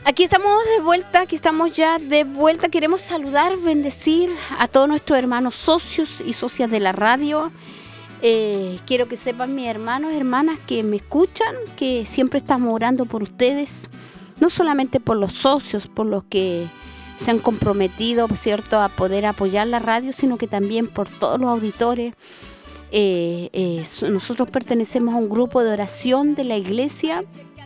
Aquí estamos de vuelta, aquí estamos ya de vuelta. Queremos saludar, bendecir a todos nuestros hermanos socios y socias de la radio. Quiero que sepan mis hermanos, hermanas que me escuchan, que siempre estamos orando por ustedes, no solamente por los socios, por los que se han comprometido, ¿cierto?, a poder apoyar la radio, sino que también por todos los auditores. Nosotros pertenecemos a un grupo de oración de la iglesia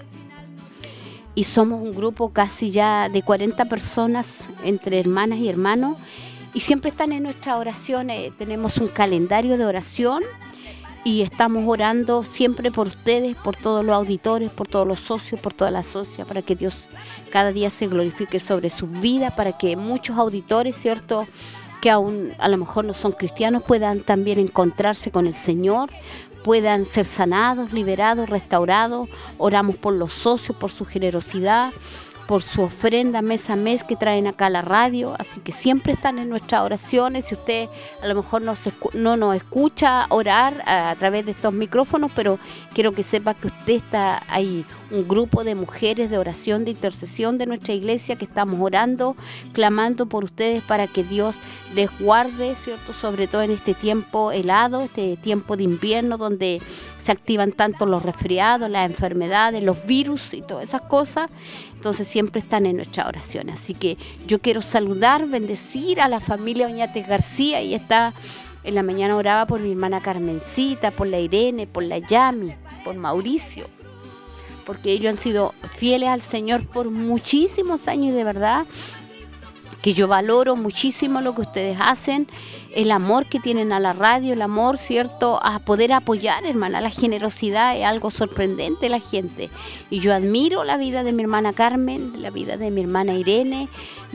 y somos un grupo casi ya de 40 personas entre hermanas y hermanos, y siempre están en nuestras oraciones. Tenemos un calendario de oración y estamos orando siempre por ustedes, por todos los auditores, por todos los socios, por todas las socias, para que Dios cada día se glorifique sobre sus vidas, para que muchos auditores, ¿cierto?, que aún a lo mejor no son cristianos, puedan también encontrarse con el Señor, puedan ser sanados, liberados, restaurados. Oramos por los socios, por su generosidad, por su ofrenda mes a mes que traen acá a la radio, así que siempre están en nuestras oraciones. Si usted a lo mejor no nos escucha orar a través de estos micrófonos, pero quiero que sepa que usted está ahí, un grupo de mujeres de oración, de intercesión de nuestra iglesia, que estamos orando, clamando por ustedes para que Dios les guarde, ¿cierto?, sobre todo en este tiempo helado, este tiempo de invierno donde se activan tanto los resfriados, las enfermedades, los virus y todas esas cosas. Entonces siempre están en nuestra oración. Así que yo quiero saludar, bendecir a la familia Oñates García. Y está en la mañana, oraba por mi hermana Carmencita, por la Irene, por la Yami, por Mauricio, porque ellos han sido fieles al Señor por muchísimos años, y de verdad que yo valoro muchísimo lo que ustedes hacen, el amor que tienen a la radio, el amor, ¿cierto?, a poder apoyar, hermana. La generosidad es algo sorprendente de la gente. Y yo admiro la vida de mi hermana Carmen, la vida de mi hermana Irene,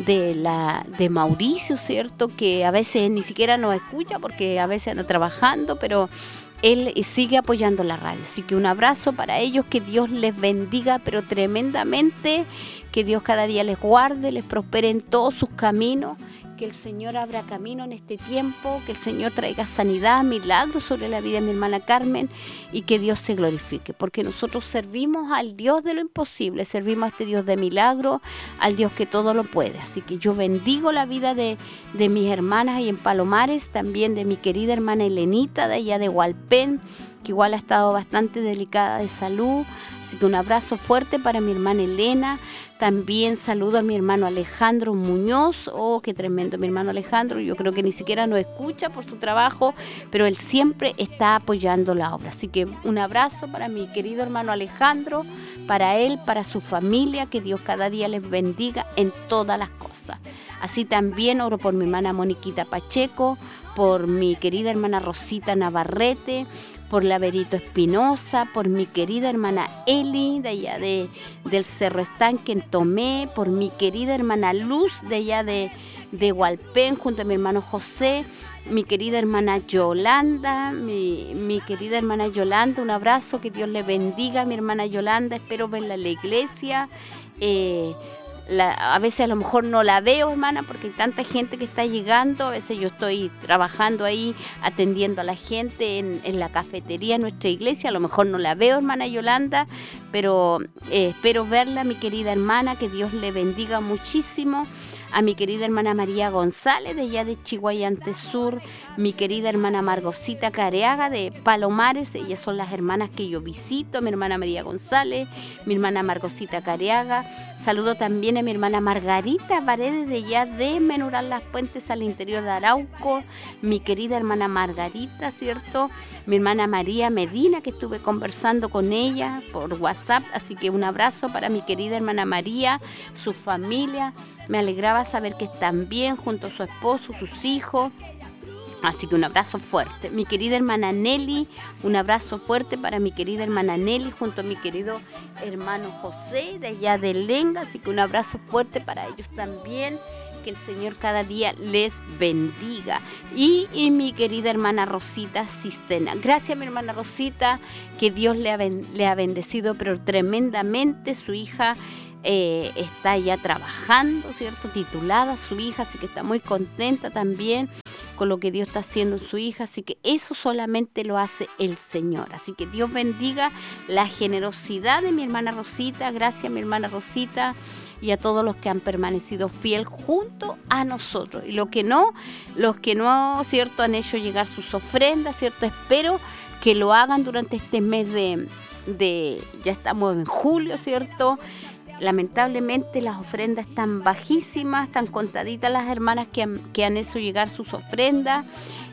de Mauricio, ¿cierto?, que a veces ni siquiera nos escucha porque a veces anda trabajando, pero él sigue apoyando la radio. Así que un abrazo para ellos, que Dios les bendiga, pero tremendamente, que Dios cada día les guarde, les prospere en todos sus caminos, que el Señor abra camino en este tiempo, que el Señor traiga sanidad, milagros sobre la vida de mi hermana Carmen, y que Dios se glorifique, porque nosotros servimos al Dios de lo imposible, servimos a este Dios de milagro, al Dios que todo lo puede. Así que yo bendigo la vida de mis hermanas ahí en Palomares, también de mi querida hermana Elenita de allá de Hualpén, que igual ha estado bastante delicada de salud. Así que un abrazo fuerte para mi hermana Elena. También saludo a mi hermano Alejandro Muñoz. Oh, qué tremendo mi hermano Alejandro. Yo creo que ni siquiera nos escucha por su trabajo, pero él siempre está apoyando la obra. Así que un abrazo para mi querido hermano Alejandro, para él, para su familia. Que Dios cada día les bendiga en todas las cosas. Así también oro por mi hermana Moniquita Pacheco, por mi querida hermana Rosita Navarrete, por la Verito Espinosa, por mi querida hermana Eli, de allá del Cerro Estanque en Tomé, por mi querida hermana Luz, de allá de Hualpén, junto a mi hermano José, mi querida hermana Yolanda, mi querida hermana Yolanda, un abrazo, que Dios le bendiga, mi hermana Yolanda, espero verla en la iglesia. A veces a lo mejor no la veo, hermana, porque hay tanta gente que está llegando. A veces yo estoy trabajando ahí, atendiendo a la gente en la cafetería de nuestra iglesia. A lo mejor no la veo, hermana Yolanda, pero espero verla, mi querida hermana, que Dios le bendiga muchísimo. A mi querida hermana María González, de allá de Chihuayante Sur, mi querida hermana Margosita Careaga, de Palomares. Ellas son las hermanas que yo visito, mi hermana María González, mi hermana Margosita Careaga. Saludo también a mi hermana Margarita Paredes, de allá de Menural Las Puentes, al interior de Arauco, mi querida hermana Margarita, ¿cierto? Mi hermana María Medina, que estuve conversando con ella por WhatsApp. Así que un abrazo para mi querida hermana María, su familia. Me alegraba saber que están bien junto a su esposo, sus hijos. Así que un abrazo fuerte. Mi querida hermana Nelly, un abrazo fuerte para mi querida hermana Nelly junto a mi querido hermano José, de allá de Lenga. Así que un abrazo fuerte para ellos también. Que el Señor cada día les bendiga. Y mi querida hermana Rosita Cistena. Gracias, mi hermana Rosita, que Dios le ha bendecido, pero tremendamente. Su hija está ya trabajando, ¿cierto? Titulada su hija, así que está muy contenta también. con lo que Dios está haciendo en su hija, así que eso solamente lo hace el Señor. Así que Dios bendiga la generosidad de mi hermana Rosita, gracias a mi hermana Rosita y a todos los que han permanecido fiel junto a nosotros. Y los que no, ¿cierto?, han hecho llegar sus ofrendas, ¿cierto? Espero que lo hagan durante este mes de ya estamos en julio, ¿cierto? Lamentablemente las ofrendas están bajísimas, están contaditas las hermanas que han hecho llegar sus ofrendas.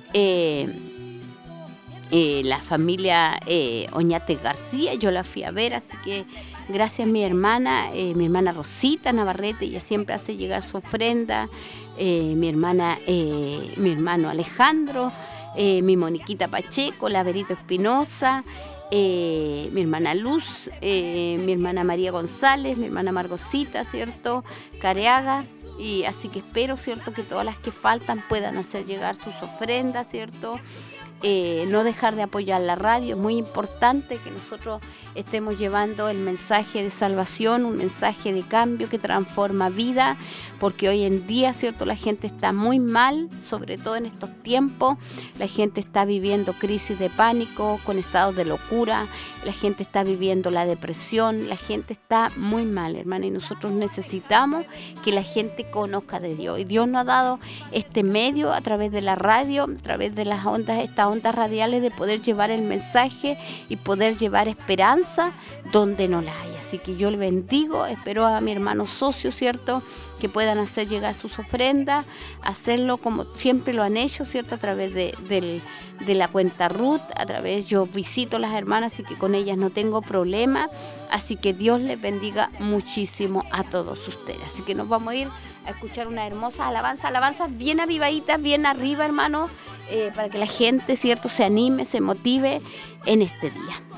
La familia Oñate García, yo la fui a ver, así que gracias a mi hermana Rosita Navarrete, ella siempre hace llegar su ofrenda, mi hermano Alejandro, mi Moniquita Pacheco, la Verito Espinosa, mi hermana Luz, mi hermana María González, mi hermana Margosita, ¿cierto?, Careaga, y así que espero, ¿cierto?, que todas las que faltan puedan hacer llegar sus ofrendas, ¿cierto?, no dejar de apoyar la radio. Es muy importante que nosotros estemos llevando el mensaje de salvación, un mensaje de cambio que transforma vida, porque hoy en día, ¿cierto?, la gente está muy mal, sobre todo en estos tiempos. La gente está viviendo crisis de pánico, con estados de locura, la gente está viviendo la depresión, la gente está muy mal, hermana, y nosotros necesitamos que la gente conozca de Dios. Y Dios nos ha dado este medio a través de la radio, a través de las estas ondas radiales, de poder llevar el mensaje y poder llevar esperanza donde no la hay. Así que yo le bendigo, espero a mi hermano socio, ¿cierto?, que puedan hacer llegar sus ofrendas, hacerlo como siempre lo han hecho, ¿cierto?, a través de la cuenta Ruth, yo visito a las hermanas, así que con ellas no tengo problema, así que Dios les bendiga muchísimo a todos ustedes. Así que nos vamos a ir a escuchar una hermosa alabanzas bien avivaditas, bien arriba, hermano, para que la gente, ¿cierto?, se anime, se motive en este día.